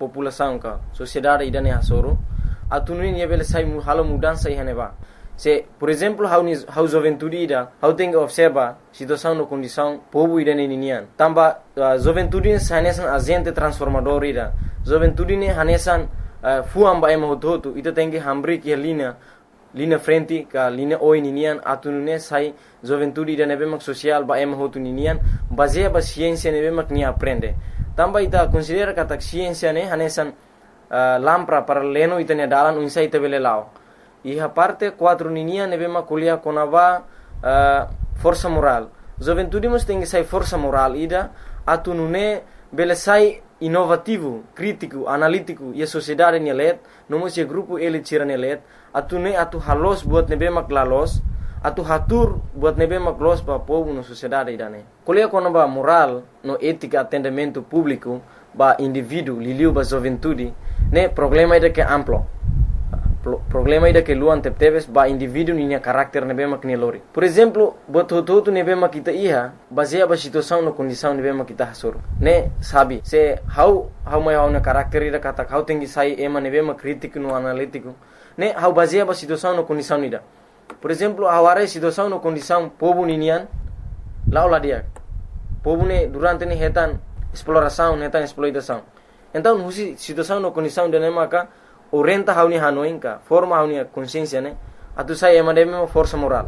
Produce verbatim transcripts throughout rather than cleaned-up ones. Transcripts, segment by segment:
população ka sociedade ida ne hasoro atu nuni ne bele sai halo mudança ihane ba se por exemplo how ni how juventude ida how tem observa situação no condição povo ida ne ninian tamba uh, juventude hanesan agente transformador ida juventude ne hanesan uh, fuamba ema hoto ita tem que hambri que linha linha frente ka linha oi ninian atu nune sai juventude ida ne bemak social ba ema hoto ninian baseia ba ciência ne bemak ni aprende tamba ita considera kata ciência ne hanesan uh, lampra para leno ita ne dalan unsa ita bele lao iha parte quatro ninia ne bema kuliah konava uh, força moral juventude mus tem que sai força moral ida atu nune bele sai inovativo crítico analítico e a sociedade ne let nomos e grupo ele tira ne let atu ne atu halos buat ne bema klalos atu hatur buat ne bema klos pa povo no sociedade ida ne kuliah konava moral no ética atendimento público ba indivíduo liliu ba juventude ne problema ida que amplo problema ida que luan tepteves ba indivíduo ninya karakter ne bema kni lori por exemplo bot hotu ne bema kita iha baseia ba situação no condição ne bema kita hasur ne sabi se how how mai how na karakter ida kata how tengi sai ema ne bema crítico no analítico ne how baseia ba situação no condição ida por exemplo aware situação no condição povo ninian laula dia povo ne durante ne hetan exploração hetan exploitação então husi situação no condição de ne maka orienta hauni hanoinka forma hauni consciência ne atu sai ema de força moral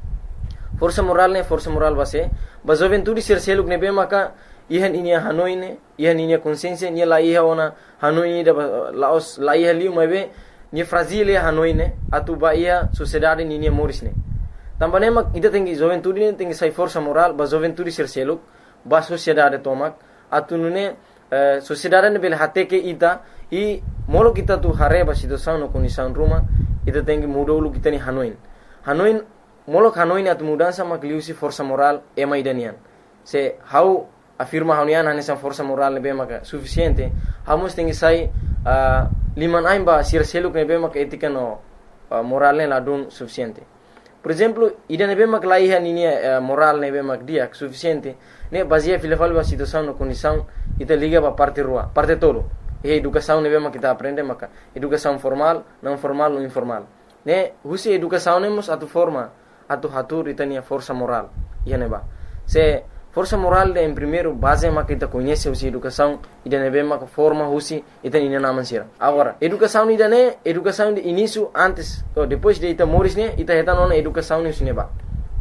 força moral ne força moral base ba juventude ser seluk ne be maka ihan inia hanoine ihan inia consciência ni la iha ona hanoi da laos la iha liu mabe ni fragile hanoine atu ba ia sociedade ni ni morisne tambane mak ida tengi juventude ne tengi sai força moral ba juventude ser seluk ba sociedade tomak atu nune uh, sociedade ne bele hate ke ita i molo kita tu hareba situação no condição ruma ita tengi mudolu kita ni hanoin hanoin molo hanoin atu mudança makliusi força moral ema idanian se how afirma haunian hanesa força moral ne bema ka suficiente hamos tengi sai uh, liman aimba sir seluk ne bema ka etika no uh, moral ne ladun suficiente por exemplo ida ne bema ka laiha ni uh, moral ne bema dia suficiente ne baseia filafalva situação no condição ita liga ba parte rua parte tolo e educação ne bema kita aprende maka educação formal não formal ou informal ne husi educação nemos atu forma atu hatur itania força moral ia ba se força moral de em primeiro base maka kita conhece husi educação ida ne bema ka forma husi itania naman sira agora educação ida ne educação de início antes ou depois de ita moris ne ita heta non educação ne usine ba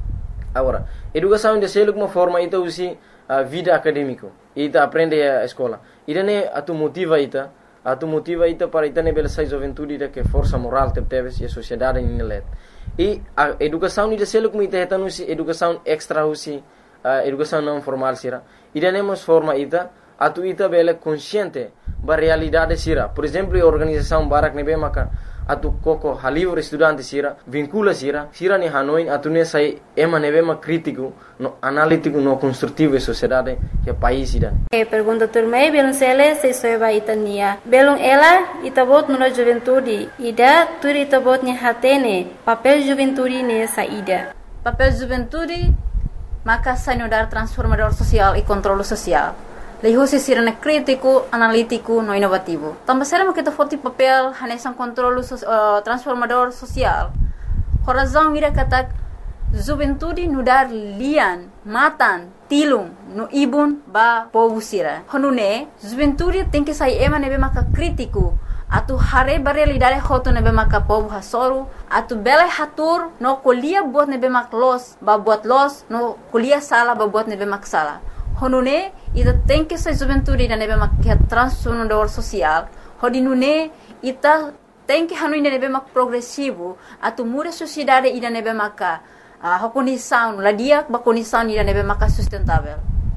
agora educação de seluk uma forma ita husi uh, vida acadêmico ita aprende a escola ida ne atu motiva ita atu motiva ita para ita ne bela sai juventude ida que força moral tepteves e a sociedade ni let e a educação ida seluk mi ita heta no si educação extra usi uh, educação não formal sira ida ne mos forma ita atu ita bela consciente ba realidade sira por exemplo a organização barak ne be maka atu koko halivre estudante sira vincula sira sira ni hanoin atu ne sai ema ne bema crítico no analítico no construtivo e sociedade que país ida e pergunta turmei belum sele se soeba itania belum ela itabot no juventude ida tur itabot ni hatene papel juventude ne saída papel juventude maka sanudar transformador social e controle social Leho se sirana crítico, analítico, no inovativo. Também será que forte papel hanesan controle uh, transformador social. Horazão ira kata juventude nudar lian, matan, tilum, no ibun ba povo sira. Honune juventude tem que sair ema nebe maka crítico. Atu hare realidade hoto nebe maka povo hasoru. Atu bele hatur no kuliah buat nebe mak los, ba buat los, no kuliah sala ba buat nebe mak sala. Honune ita tem que ser juventude da nebe mak transformador social. Hodinune ita tem que hanu nebe mak progressivo. Atu muda sociedade ida nebe maka a condição la dia ba condição ida nebe maka sustentável.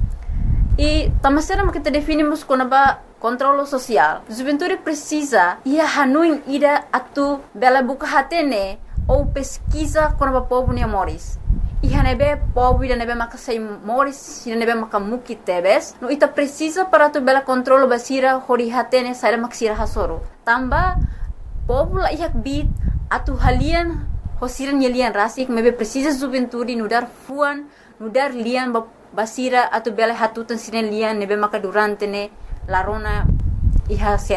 E tamasera mak kita definimos como ba controle social. Juventude precisa ia hanu ida atu bela buka hatene ou pesquisa como ba povo ne moris. Iha nebe povo ida nebe maka sai moris ida nebe maka muki tebes no ita precisa para tu bela controlo basira hori hatene sai maksira hasoro tamba povo la ihak bit atu halian hosiran yelian rasik mebe precisa juventude nudar fuan nudar lian basira atu bela hatutan sinen lian nebe maka durante ne larona iha